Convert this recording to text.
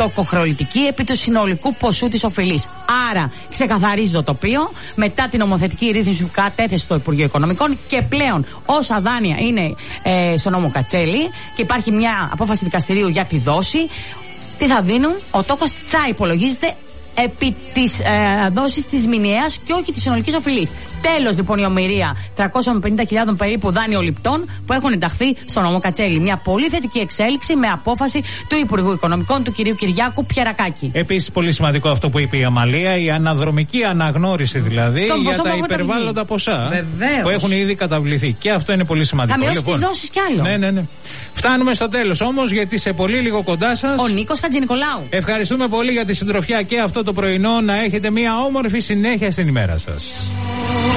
τοκοχρεωτική επί του συνολικού ποσού της οφειλής. Άρα, ξεκαθαρίζει το τοπίο μετά την νομοθετική ρύθμιση που κατέθεσε στο Υπουργείο Οικονομικών και πλέον όσα δάνεια είναι στο νόμο Κατσέλη και υπάρχει μια απόφαση δικαστηρίου για τη δόση, τι θα δίνουν, ο τόκος θα υπολογίζεται επί της δόσης της μηνιαίας και όχι της συνολικής οφειλής. Τέλος λοιπόν η ομηρία 350.000 περίπου δάνειοληπτών που έχουν ενταχθεί στο νόμο Κατσέλη. Μια πολύ θετική εξέλιξη με απόφαση του Υπουργού Οικονομικών του κυρίου Κυριάκου Πιερακάκη. Επίσης πολύ σημαντικό αυτό που είπε η Αμαλία, η αναδρομική αναγνώριση δηλαδή για τα υπερβάλλοντα ποσά. Βεβαίως. Που έχουν ήδη καταβληθεί. Και αυτό είναι πολύ σημαντικό. Θα μειώσει τις δόσεις κι άλλο. Ναι. Φτάνουμε στο τέλος όμως, γιατί σε πολύ λίγο κοντά σας ο Νίκος Χατζηνικολάου. Ευχαριστούμε πολύ για τη συντροφιά και αυτό το πρωινό. Να έχετε μια όμορφη συνέχεια στην ημέρα σας.